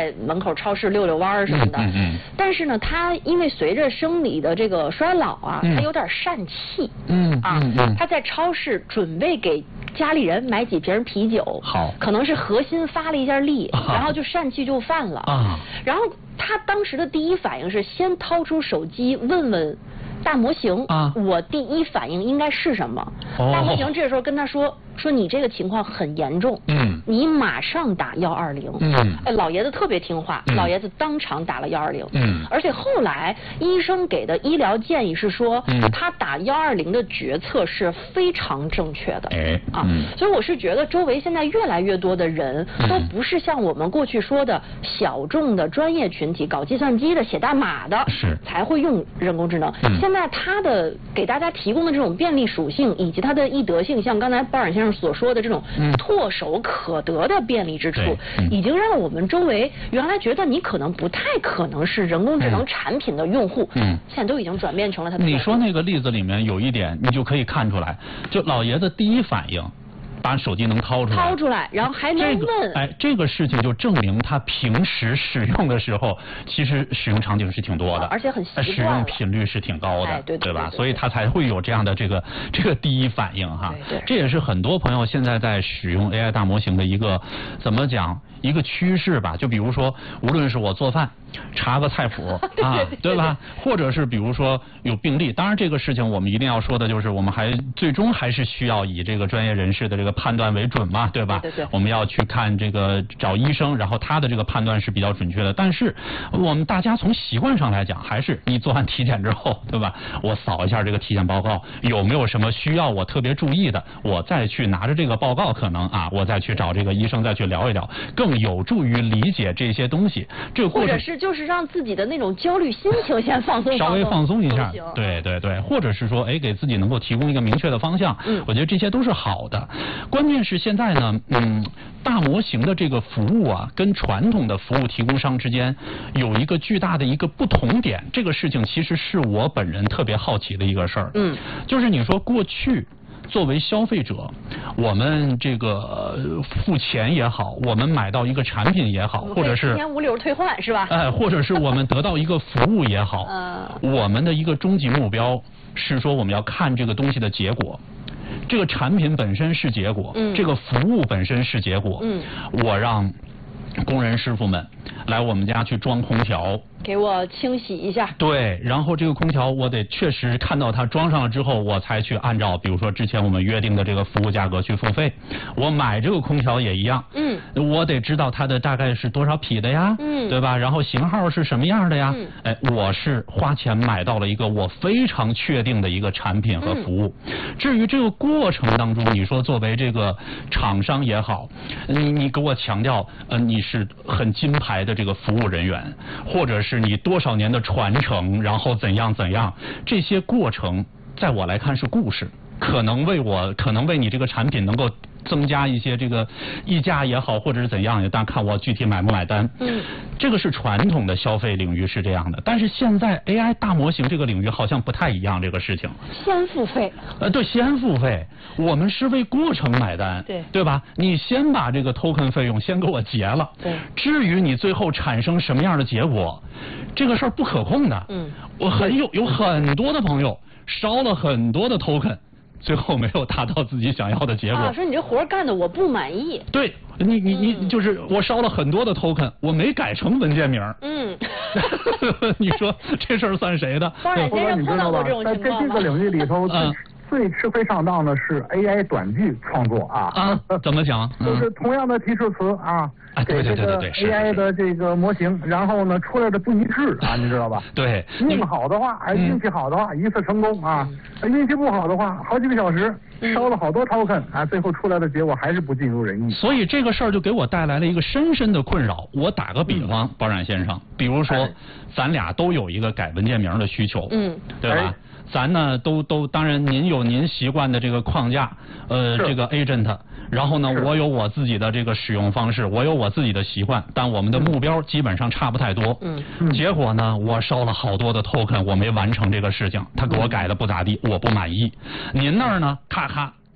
在门口超市溜溜弯什么的。但是呢，他因为随着生理的这个衰老啊，他有点疝气。他在超市准备给家里人买几瓶啤酒，好，可能是核心发了一下力，然后就疝气就犯了。然后他当时的第一反应是先掏出手机问问大模型，我第一反应应该是什么？大模型这时候跟他说你这个情况很严重，你马上打120。老爷子特别听话，老爷子当场打了120。而且后来医生给的医疗建议是说，他打120的决策是非常正确的。所以我是觉得周围现在越来越多的人都不是像我们过去说的小众的专业群体，搞计算机的、写代码的，才会用人工智能。现在它的给大家提供的这种便利属性以及它的易得性，像刚才包冉先生所说的这种唾手可得的便利之处，已经让我们周围原来觉得你可能不太可能是人工智能产品的用户，现在都已经转变成了它的。 你说那个例子里面有一点，你就可以看出来，就老爷子第一反应把手机能掏出来， 然后还能问。 这个事情就证明他平时使用的时候，其实使用场景是挺多的， 而且很习惯， 使用频率是挺高的， 对吧？所以他才会有这样的这个第一反应哈。这也是很多朋友现在在使用 AI 大模型的一个怎么讲一个趋势吧。就比如说，无论是我做饭查个菜谱对吧？或者是比如说有病例，当然这个事情我们一定要说的就是，我们最终还是需要以这个专业人士的这个判断为准嘛，对吧？我们要去看这个找医生，然后他的这个判断是比较准确的。但是我们大家从习惯上来讲，还是你做完体检之后，对吧？我扫一下这个体检报告，有没有什么需要我特别注意的，我再去拿着这个报告，可能我再去找这个医生再去聊一聊，更有助于理解这些东西。这个过程或者是就是让自己的那种焦虑心情先放松， 稍微放松一下，对，或者是说给自己能够提供一个明确的方向，我觉得这些都是好的。关键是现在呢，大模型的这个服务跟传统的服务提供商之间有一个巨大的一个不同点，这个事情其实是我本人特别好奇的一个事儿。就是你说过去作为消费者，我们这个付钱也好，我们买到一个产品也好，或者是 10天无理由退换是吧？ 或者是我们得到一个服务也好，我们的一个终极目标是说我们要看这个东西的结果。这个产品本身是结果，这个服务本身是结果。我让工人师傅们来我们家去装空调， 给我清洗一下。 对，然后这个空调我得确实看到它装上了之后，我才去按照比如说之前我们约定的这个服务价格去付费。我买这个空调也一样，我得知道它的大概是多少匹的呀，对吧？然后型号是什么样的呀？我是花钱买到了一个我非常确定的一个产品和服务。至于这个过程当中，你说作为这个厂商也好，你给我强调，你是很金牌的这个服务人员，或者是你多少年的传承，然后怎样，这些过程在我来看是故事，可能为你这个产品能够增加一些这个溢价也好，或者是怎样，但看我具体买不买单。这个是传统的消费领域是这样的，但是现在 AI 大模型这个领域好像不太一样，这个事情先付费。 对，先付费，我们是为过程买单，对吧？你先把这个 token 费用先给我结了，至于你最后产生什么样的结果，这个事儿不可控的。我有很多的朋友烧了很多的 token，最后没有达到自己想要的结果。 说你这活干的我不满意。 对，你就是我烧了很多的 token， 我没改成文件名。你说这事儿算谁的？ 包冉先生碰到过这种情况吗？ 在这个领域里头，最吃亏上当的是 AI 短剧创作怎么讲？ 就是同样的提示词给这个 AI 的这个模型，然后呢出来的不一致你知道吧？ 对， 命好的话，运气好的话，一次成功运气不好的话，好几个小时烧了好多 token 最后出来的结果还是不尽如人意。 所以这个事儿就给我带来了一个深深的困扰。我打个比方，包冉先生，比如说咱俩都有一个改文件名的需求，对吧？咱呢都当然您有您习惯的这个框架，这个 agent， 然后呢我有我自己的这个使用方式，我有我自己的习惯，但我们的目标基本上差不太多。结果呢我烧了好多的 token， 我没完成这个事情，他给我改的不咋地，我不满意。您那儿呢咔咔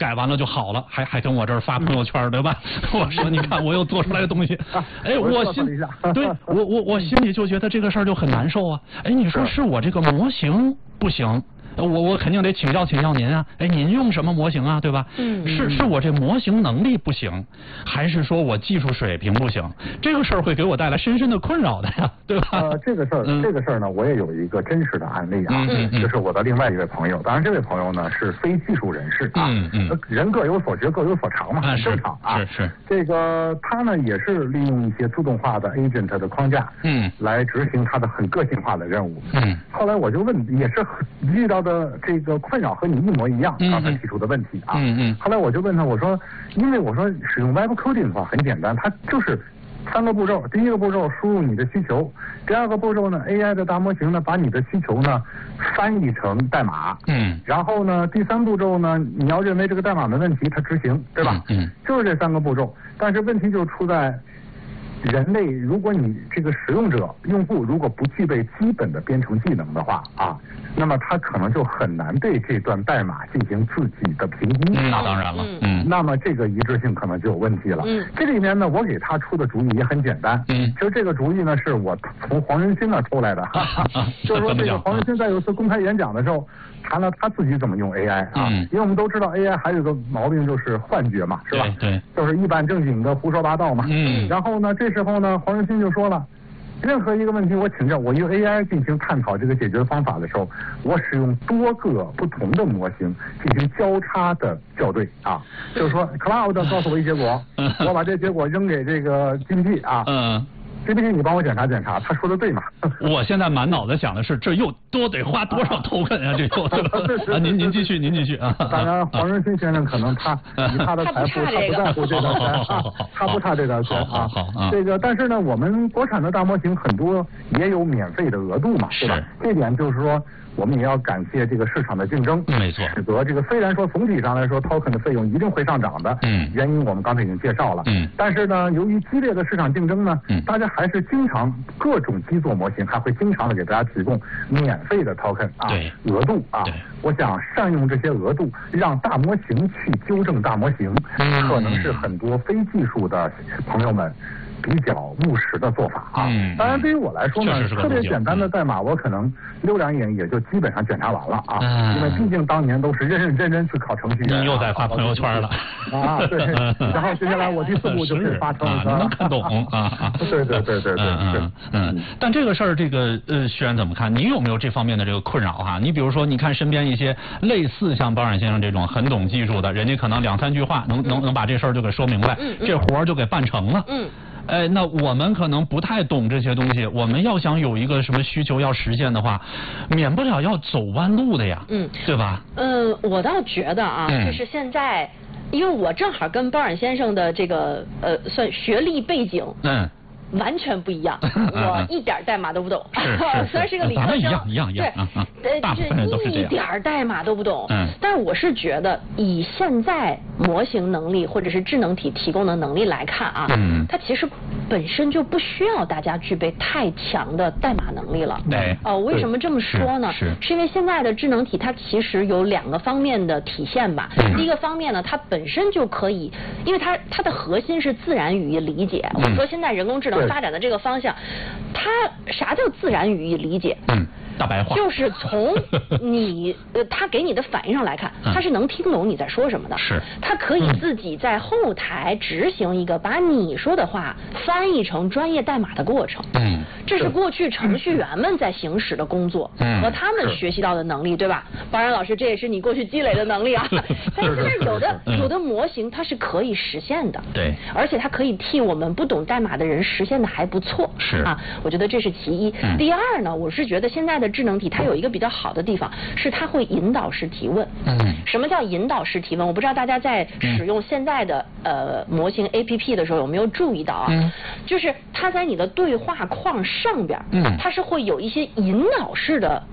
改完了就好了，还跟我这儿发朋友圈，对吧？我说你看我又做出来的东西，哎，我心里就觉得这个事儿就很难受啊。哎，你说是我这个模型不行？我肯定得请教您啊！哎，您用什么模型啊？对吧？是我这模型能力不行，还是说我技术水平不行？这个事儿会给我带来深深的困扰的呀，对吧？ 这个事儿呢，我也有一个真实的案例啊，就是我的另外一位朋友。当然，这位朋友呢是非技术人士啊，人各有所学，各有所长嘛，很正常啊。是。这个他呢也是利用一些自动化的 agent 的框架，来执行他的很个性化的任务。后来我就问，也是遇到的这个困扰和你一模一样，刚才提出的问题啊。后来我就问他，我说，因为我说使用 web coding 的话很简单，它就是3个步骤。第一个步骤输入你的需求，第二个步骤呢 AI 的大模型呢把你的需求呢翻译成代码，然后呢第3步骤呢你要认为这个代码没问题，它执行，对吧？就是这3个步骤。但是问题就出在人类，如果你这个使用者用户如果不具备基本的编程技能的话啊，那么他可能就很难对这段代码进行自己的评估。 那当然了， 那么这个一致性可能就有问题了。这里面呢，我给他出的主意也很简单。其实这个主意呢是我从黄仁勋那抽来的，就是说这个黄仁勋在有一次公开演讲的时候谈了他自己怎么用 AI 啊，因为我们都知道 AI 还有个毛病就是幻觉嘛，是吧？ 对， 就是一本正经的胡说八道嘛。然后呢，这时候呢，黄仁勋就说了，任何一个问题我请教，我用 AI 进行探讨这个解决方法的时候，我使用多个不同的模型进行交叉的校对啊，就是说 Cloud 告诉我一结果，我把这结果扔给这个 GPT 啊。GPT 你帮我检查检查，他说的对吗？ 我现在满脑子想的是，这又多得花多少token啊？这又您继续啊。 当然，黄仁勋先生可能以他的财富，他不在乎这点钱啊，他不差这点钱啊。这个，但是呢，我们国产的大模型很多也有免费的额度嘛，对吧？这点就是说，我们也要感谢这个市场的竞争， 没错， 使得这个虽然说总体上来说 token 的费用一定会上涨的，原因我们刚才已经介绍了，但是呢，由于激烈的市场竞争呢，大家还是经常各种基座模型还会经常的给大家提供免费的 token 啊，额度啊，我想善用这些额度，让大模型去纠正大模型，可能是很多非技术的朋友们比较务实的做法啊。当然对于我来说呢，特别简单的代码我可能溜两眼也就基本上检查完了啊，因为毕竟当年都是认认真真去考程序员。 你又在发朋友圈了啊？对，然后接下来我第4步就是发朋友圈， 能看懂啊。 对， 但这个事儿，这个徐然怎么看？你有没有这方面的这个困扰哈？你比如说，你看身边一些类似像包冉先生这种很懂技术的，人家可能2、3句话能把这事儿就给说明白，这活儿就给办成了。那我们可能不太懂这些东西，我们要想有一个什么需求要实现的话，免不了要走弯路的呀，对吧？ 我倒觉得啊，就是现在，因为我正好跟包冉先生的这个算学历背景，完全不一样，我一点代码都不懂，虽然是个理科生， 一样， 对，就是一点代码都不懂。但是我是觉得，以现在模型能力或者是智能体提供的能力来看啊，它其实本身就不需要大家具备太强的代码能力了。为什么这么说呢？是因为现在的智能体它其实有2个方面的体现吧。第一个方面呢，它本身就可以，因为它的核心是自然语义理解。我们说现在人工智能发展的这个方向，它啥叫自然语义理解？ 大白话， 就是从你他给你的反应上来看，他是能听懂你在说什么的。他可以自己在后台执行一个把你说的话翻译成专业代码的过程。这是过去程序员们在行使的工作和他们学习到的能力，对吧？包冉老师，这也是你过去积累的能力啊。但是现在有的模型它是可以实现的， 对， 而且它可以替我们不懂代码的人实现的还不错。我觉得这是其一。第二呢，我是觉得现在的智能体它有一个比较好的地方，是它会引导式提问。什么叫引导式提问？我不知道大家在使用现在的模型 APP 的时候有没有注意到啊？就是它在你的对话框上边，它是会有一些引导式的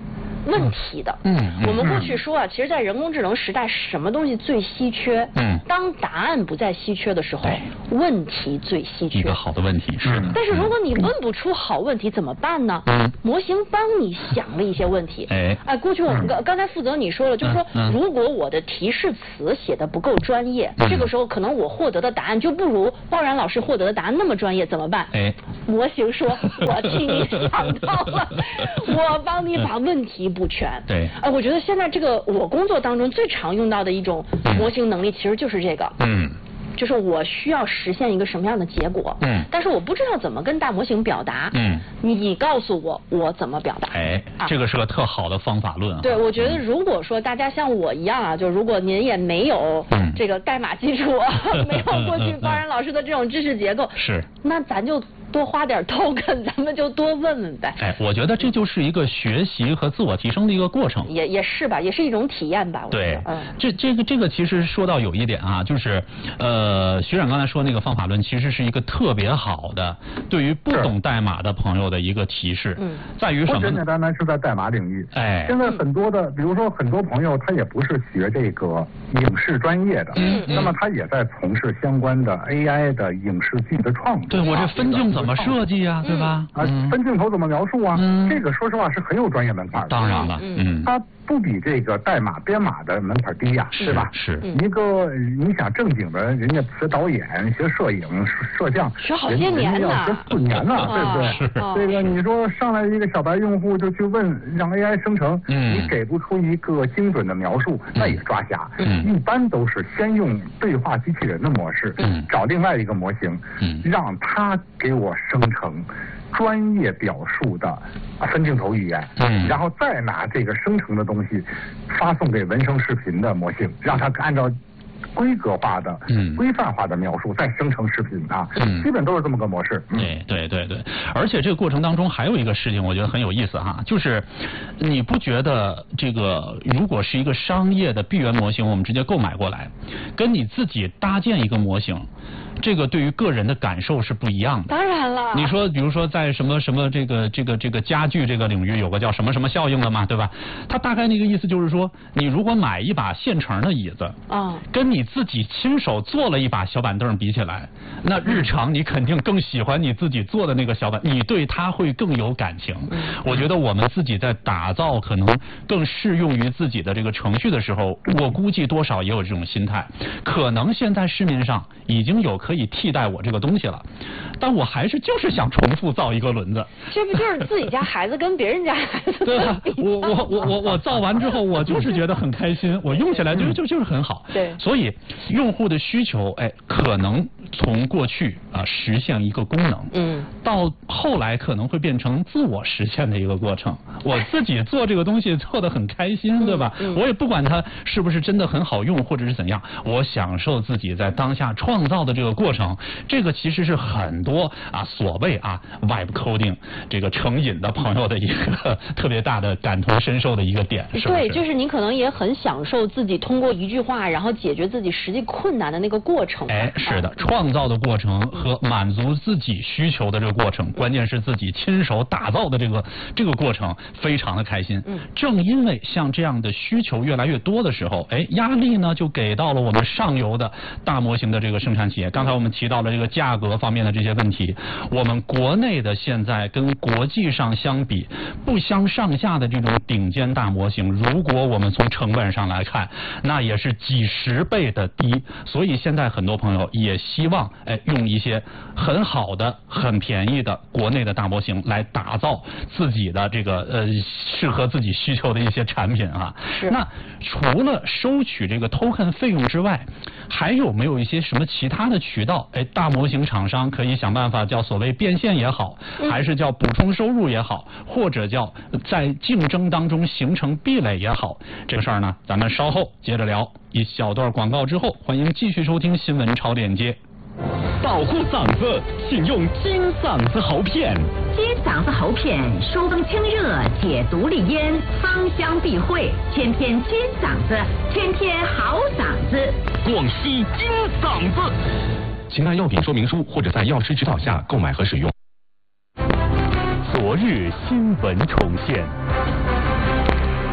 问题的。我们过去说啊，其实，在人工智能时代，什么东西最稀缺？当答案不再稀缺的时候，问题最稀缺。 一个好的问题是的。 但是如果你问不出好问题怎么办呢？模型帮你想了一些问题。过去我们刚才负责你说了，就是说，如果我的提示词写的不够专业，这个时候可能我获得的答案就不如鲍然老师获得的答案那么专业，怎么办？模型说，我替你想到了，我帮你把问题补全。 对。 我觉得现在这个我工作当中最常用到的一种模型能力，其实就是这个。就是我需要实现一个什么样的结果，但是我不知道怎么跟大模型表达，你告诉我我怎么表达。 这个是个特好的方法论啊。 对，我觉得如果说大家像我一样啊，就如果您也没有这个代码基础，没有过去鲍然老师的这种知识结构， 是， 那咱就多花点 token， 咱们就多问问呗。 我觉得这就是一个学习和自我提升的一个过程。 也是吧，也是一种体验吧。 对，这个其实说到有一点啊，就是学长刚才说那个方法论，其实是一个特别好的对于不懂代码的朋友的一个提示。在于什么呢？ 简简单单是在代码领域。现在很多的，比如说很多朋友他也不是学这个影视专业的，那么他也在从事相关的 AI 的影视剧的创作。 对，我这分镜怎么设计啊，对吧？ 分镜头怎么描述啊？这个说实话是很有专业门槛的。 当然了， 它不比这个代码编码的门槛低呀，对吧？ 是。 一个你想正经的，人家学导演、学摄影、摄像， 学好些年呢， 要学4年呢，对不对？ 是。 这个你说上来一个小白用户就去问让 AI 生成，你给不出一个精准的描述，那也抓瞎。一般都是先用对话机器人的模式，找另外一个模型，让它给我生成专业表述的分镜头语言，然后再拿这个生成的东西发送给文生视频的模型，让它按照规格化的、规范化的描述再生成视频啊，基本都是这么个模式。 对，而且这个过程当中还有一个事情，我觉得很有意思哈，就是你不觉得这个如果是一个商业的闭源模型，我们直接购买过来，跟你自己搭建一个模型，这个对于个人的感受是不一样的。 当然了， 你说比如说在什么这个家具这个领域有个叫什么什么效应的嘛，对吧？它大概那个意思就是说，你如果买一把现成的椅子，跟你自己亲手做了一把小板凳比起来，那日常你肯定更喜欢你自己做的那个小板，你对它会更有感情。我觉得我们自己在打造可能更适用于自己的这个程序的时候，我估计多少也有这种心态。可能现在市面上已经有可以替代我这个东西了，但我还是就是想重复造一个轮子。 这不就是自己家孩子跟别人家孩子？ 对啊，我造完之后，我就是觉得很开心，我用起来就是很好。 对， 所以用户的需求，可能从过去实现一个功能，到后来可能会变成自我实现的一个过程。我自己做这个东西做得很开心，对吧？我也不管它是不是真的很好用，或者是怎样，我享受自己在当下创造的这个过程。这个其实是很多所谓Vibe Coding 这个成瘾的朋友的一个特别大的感同身受的一个点，是不是？ 对，就是你可能也很享受自己通过一句话，然后解决自己实际困难的那个过程。 是的，创造的过程和满足自己需求的这个过程，关键是自己亲手打造的这个过程，非常的开心。正因为像这样的需求越来越多的时候，压力呢就给到了我们上游的大模型的这个生产企业。刚才我们提到了这个价格方面的这些问题，我们国内的现在跟国际上相比不相上下的这种顶尖大模型，如果我们从成本上来看，那也是几十倍的低。所以现在很多朋友也希望用一些很好的、很便宜的国内的大模型来打造自己的这个适合自己需求的一些产品啊。那除了收取这个 token 费用之外，还有没有一些什么其他的渠道？大模型厂商可以想办法叫所谓变现也好，还是叫补充收入也好，或者叫在竞争当中形成壁垒也好，这个事儿呢，咱们稍后接着聊。一小段广告之后，欢迎继续收听新闻超链接。 保护嗓子，请用金嗓子喉片。 金嗓子喉片，疏风清热，解毒利咽，芳香避秽，天天金嗓子，天天好嗓子。 广西金嗓子。请看药品说明书或者在药师指导下购买和使用。昨日新闻重现。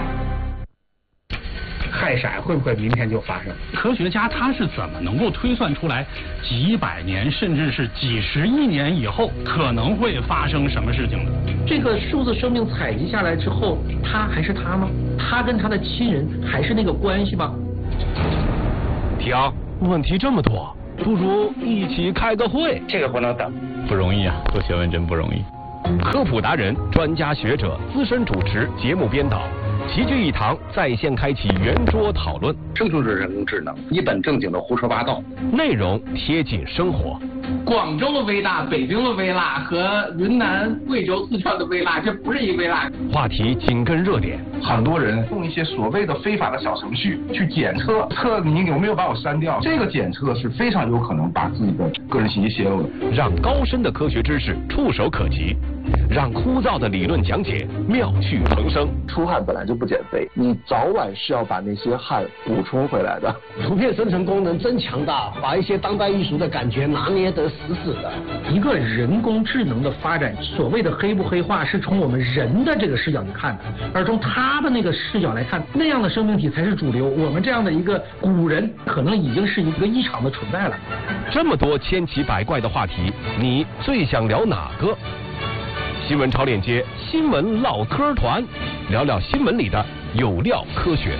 快闪会不会明天就发生？ 科学家他是怎么能够推算出来几百年甚至是几十亿年以后可能会发生什么事情的？ 这个数字生命采集下来之后，他还是他吗？他跟他的亲人还是那个关系吗？ 停，问题这么多，不如一起开个会。 这个不能等， 不容易啊，做学问真不容易。科普达人、专家学者、资深主持、节目编导齐聚一堂，在线开启圆桌讨论。 生成式人工智能一本正经的胡说八道， 内容贴近生活。 广州的微辣、北京的微辣和云南、贵州、四川的微辣，这不是一微辣。 话题紧跟热点， 很多人用一些所谓的非法的小程序去检测你有没有把我删掉，这个检测是非常有可能把自己的个人信息泄露的。 让高深的科学知识触手可及，让枯燥的理论讲解妙趣横生。 出汗本来就不减肥，你早晚是要把那些汗补充回来的。 图片生成功能真强大，把一些当代艺术的感觉拿捏得死死的。 一个人工智能的发展，所谓的黑不黑化，是从我们人的这个视角去看的，而从他的那个视角来看，那样的生命体才是主流。我们这样的一个古人，可能已经是一个异常的存在了。 这么多千奇百怪的话题，你最想聊哪个？新闻超链接新闻唠嗑团，聊聊新闻里的有料科学。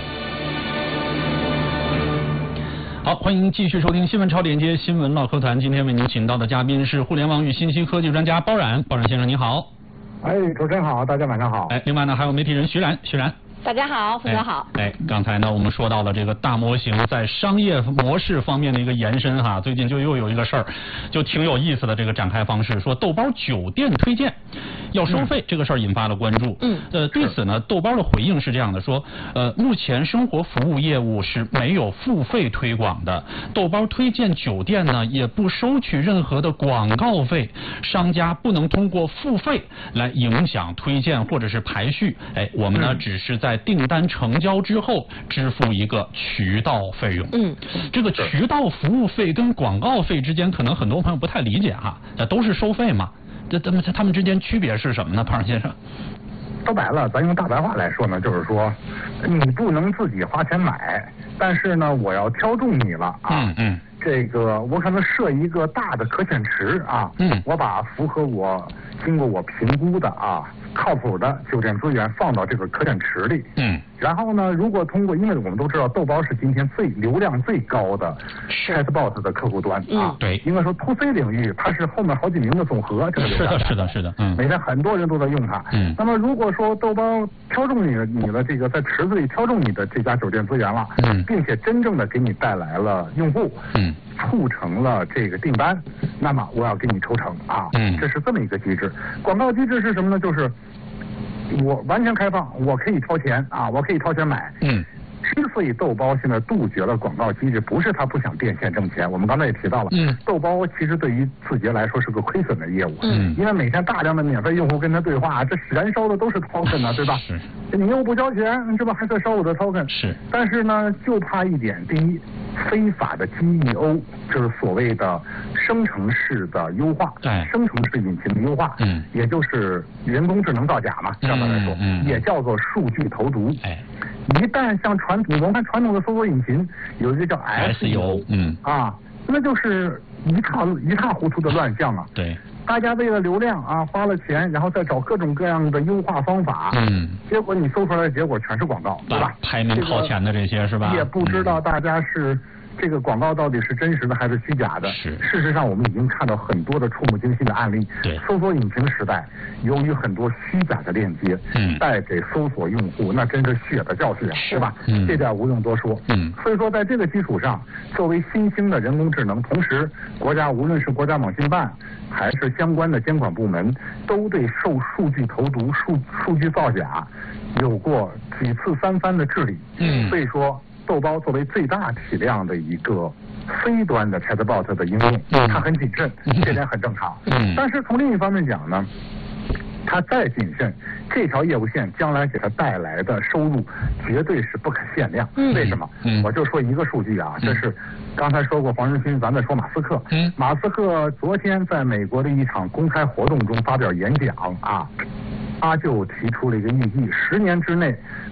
好，欢迎继续收听新闻超链接新闻唠嗑团。今天为您请到的嘉宾是互联网与信息科技专家包冉，包冉先生您好。 主持人好，大家晚上好。 另外呢还有媒体人徐然。 大家好，大家好。 刚才呢我们说到了这个大模型在商业模式方面的一个延伸哈，最近就又有一个事儿，就挺有意思的这个展开方式，说豆包酒店推荐要收费，这个事儿引发了关注。对此呢，豆包的回应是这样的，说目前生活服务业务是没有付费推广的，豆包推荐酒店呢也不收取任何的广告费，商家不能通过付费来影响推荐或者是排序。我们呢只是在订单成交之后支付一个渠道费用。这个渠道服务费跟广告费之间，可能很多朋友不太理解哈，那都是收费嘛，他们之间区别是什么呢，庞先生？ 说白了，咱用大白话来说呢，就是说你不能自己花钱买，但是呢我要挑中你了啊。这个我可能设一个大的可选池啊，我把符合我经过我评估的靠谱的酒店资源放到这个可选池里。然后呢，如果通过，因为我们都知道豆包是今天流量最高的 chatbot 的客户端对， 应该说 to C 领域它是后面好几名的总和，这个是的， 每天很多人都在用它。那么如果说豆包挑中你的这个在池子里挑中你的这家酒店资源了，并且真正的给你带来了用户，促成了这个订单，那么我要给你抽成啊。这是这么一个机制。广告机制是什么呢？就是我完全开放，我可以掏钱啊，我可以掏钱买。之所以豆包现在杜绝了广告机制，不是他不想变现挣钱，我们刚才也提到了，豆包其实对于字节来说是个亏损的业务，因为每天大量的免费用户跟他对话，这燃烧的都是 token 呢，对吧？你又不交钱，这不还在烧我的 token？但是呢，就怕一点，第一，非法的 GEO， 就是所谓的生成式的优化，生成式引擎的优化，也就是人工智能造假嘛，这样来说，也叫做数据投毒。一旦像我们看传统的搜索引擎有一个叫 SEO， 那就是一塌糊涂的乱象啊。 对， 大家为了流量花了钱，然后再找各种各样的优化方法，结果你搜出来的结果全是广告，对吧？ 排名靠前的这些是吧？ 也不知道大家是。这个广告到底是真实的还是虚假的？事实上，我们已经看到很多的触目惊心的案例。搜索引擎时代，由于很多虚假的链接，带给搜索用户那真是血的教训，是吧？这点无用多说。所以说，在这个基础上，作为新兴的人工智能，同时国家无论是国家网信办还是相关的监管部门，都对受数据投毒、数据造假有过几次三番的治理。所以说。豆包作为最大体量的一个非端的 chatbot 的应用，它很谨慎，这点很正常。但是从另一方面讲呢，它再谨慎，这条业务线将来给它带来的收入绝对是不可限量。为什么？我就说一个数据啊，这是刚才说过黄仁勋，咱再说马斯克。马斯克昨天在美国的一场公开活动中发表演讲啊。他就提出了一个预计，10年之内，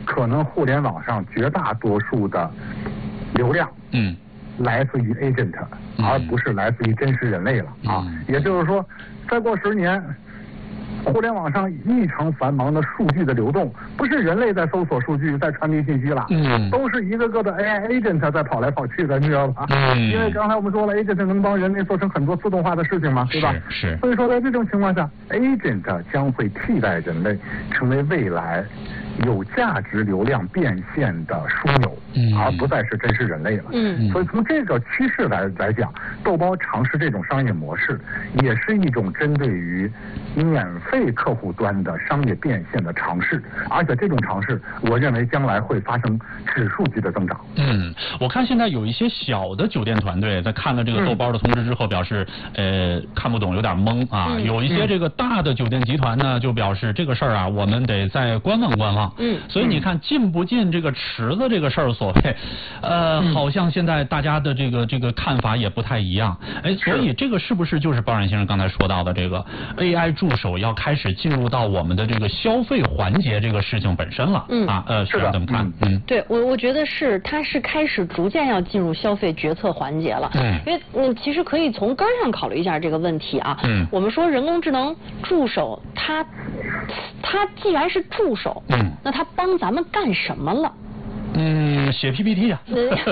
可能互联网上绝大多数的流量，来自于 agent，而不是来自于真实人类了啊。也就是说，再过10年。互联网上异常繁忙的数据的流动，不是人类在搜索数据、在传递信息了，都是一个个的 AI agent 在跑来跑去的，你知道吧？因为刚才我们说了 ，agent 能帮人类做成很多自动化的事情嘛，对吧？ 是。 所以说，在这种情况下 ，agent 将会替代人类，成为未来有价值流量变现的枢纽，而不再是真实人类了。所以从这个趋势来讲，豆包尝试这种商业模式，也是一种针对于免费客户端的商业变现的尝试，而且这种尝试，我认为将来会发生指数级的增长。 我看现在有一些小的酒店团队在看了这个豆包的通知之后，表示看不懂，有点懵啊。有一些这个大的酒店集团呢，就表示这个事儿啊，我们得再观望观望。所以你看进不进这个池子这个事儿，所谓好像现在大家的这个看法也不太一样。所以这个是不是就是包冉先生刚才说到的这个 AI 助手要开始进入到我们的这个消费环节这个事情本身了？学长怎么看？ 对，我觉得是，它是开始逐渐要进入消费决策环节了。因为其实可以从根上考虑一下这个问题啊。我们说人工智能助手，它既然是助手，那它帮咱们干什么了？ 写 PPT 啊。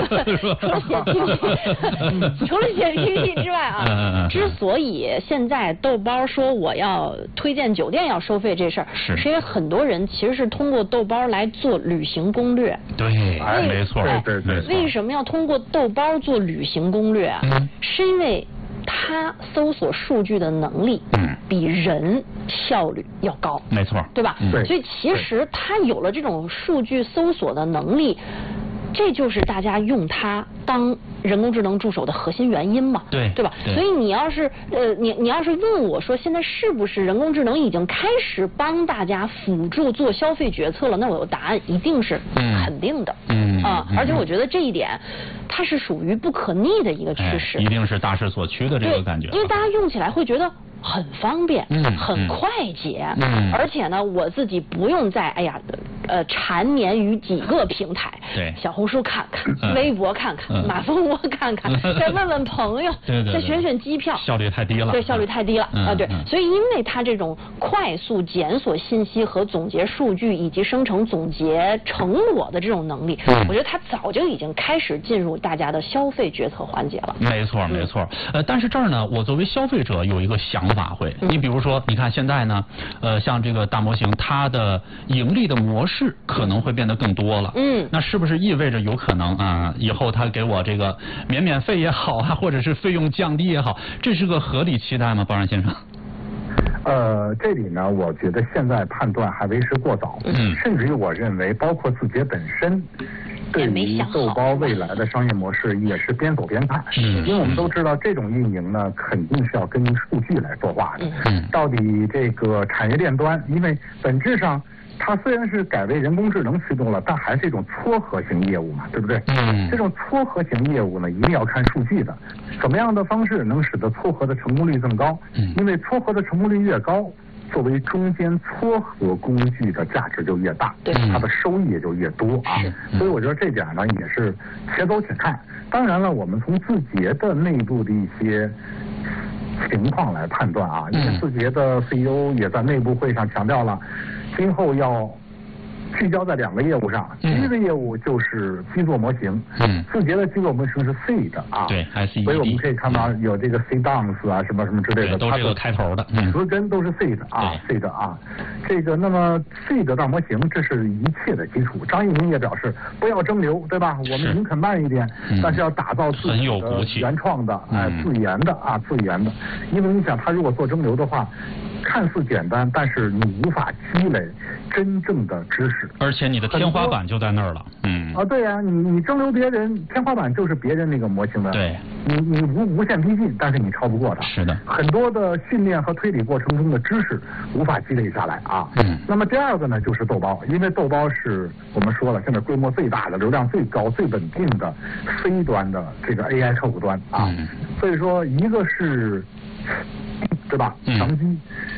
除了写 PPT 之外啊，之所以现在豆包说我要推荐酒店要收费这事儿，是因为很多人其实是通过豆包来做旅行攻略。 对，没错，对。 为什么要通过豆包做旅行攻略啊？是因为它搜索数据的能力，比人效率要高， 没错， 对吧？所以其实它有了这种数据搜索的能力，这就是大家用它当人工智能助手的核心原因嘛，对吧？所以你要是你要是问我说现在是不是人工智能已经开始帮大家辅助做消费决策了？那我有答案，一定是肯定的。而且我觉得这一点它是属于不可逆的一个趋势， 一定是大势所趋的这个感觉。 因为大家用起来会觉得很方便，很快捷，而且呢，我自己不用再缠绵于几个平台，小红书看看，微博看看，马蜂窝看看，再问问朋友，再选机票， 效率太低了。 对，效率太低了啊！对，所以因为它这种快速检索信息和总结数据以及生成总结成果的这种能力，我觉得它早就已经开始进入大家的消费决策环节了。 没错，没错。但是这儿呢，我作为消费者有一个想法会，你比如说，你看现在呢，像这个大模型，它的盈利的模式可能会变得更多了。那是不是意味着有可能啊，以后它给我这个免费也好啊，或者是费用降低也好，这是个合理期待吗，包冉先生？ 这里呢，我觉得现在判断还为时过早，甚至于我认为，包括字节本身对于豆包未来的商业模式也是边走边看，因为我们都知道这种运营呢，肯定是要根据数据来说话的。到底这个产业链端，因为本质上它虽然是改为人工智能驱动了，但还是一种撮合型业务嘛，对不对？这种撮合型业务呢，一定要看数据的，怎么样的方式能使得撮合的成功率更高？因为撮合的成功率越高，作为中间撮合工具的价值就越大，它的收益也就越多啊。所以我觉得这点呢也是且走且看。当然了，我们从字节的内部的一些情况来判断啊，因为字节的 CEO 也在内部会上强调了，今后要聚焦在2个业务上，第一个业务就是基座模型，字节的基座模型是 C 的啊， 对 ，SED， 所以我们可以看到有这个 C Dance 啊，什么什么之类的， 都是这个开头的， 词根都是 C 的啊 ，C 的啊，这个那么 C 的大模型，这是一切的基础。张一鸣也表示不要蒸馏，对吧？我们宁肯慢一点，但是要打造自己的原创的，自研的啊，自研的，因为你想，他如果做蒸馏的话，看似简单，但是你无法积累真正的知识， 而且你的天花板就在那儿了。 对呀，你蒸馏别人，天花板就是别人那个模型的。 对， 你无限逼近，但是你超不过它。 是的， 很多的训练和推理过程中的知识无法积累下来啊。那么第二个呢，就是豆包，因为豆包是我们说了，现在规模最大的、流量最高、最稳定的 C 端的这个 AI 客户端啊。所以说，一个是对吧？强基，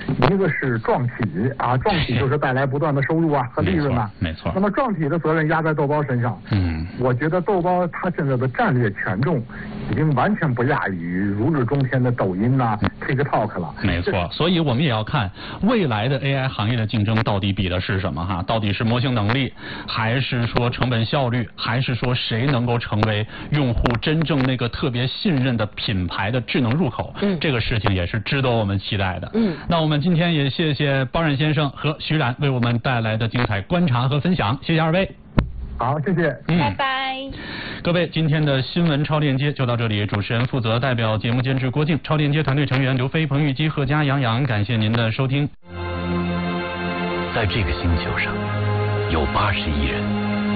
一个是撞体啊，撞体就是带来不断的收入啊和利润啊， 没错。 那么撞体的责任压在豆包身上，我觉得豆包它现在的战略权重已经完全不亚于如日中天的抖音呐、TikTok 了。 没错，所以我们也要看未来的 AI 行业的竞争到底比的是什么哈？到底是模型能力，还是说成本效率，还是说谁能够成为用户真正那个特别信任的品牌的智能入口？这个事情也是值得我们期待的。那我们今天也谢谢包冉先生和徐冉为我们带来的精彩观察和分享，谢谢二位。 好，谢谢。 拜拜。 各位，今天的新闻超链接就到这里，主持人负责代表节目监制郭靖，超链接团队成员刘飞、彭玉基、贺佳、杨洋，感谢您的收听。 在这个星球上有80亿人，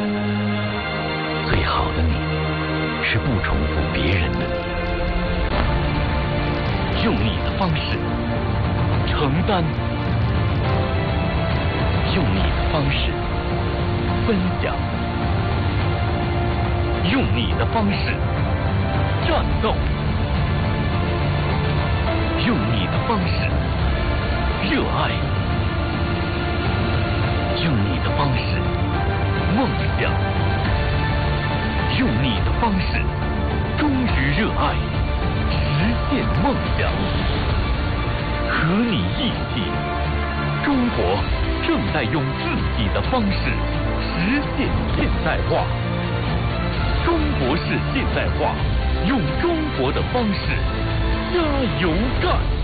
最好的你是不重复别人的你，用你的方式承担，用你的方式分享，用你的方式战斗，用你的方式热爱，用你的方式梦想，用你的方式忠于热爱，实现梦想。和你一起，中国正在用自己的方式实现现代化。中国式现代化，用中国的方式加油干！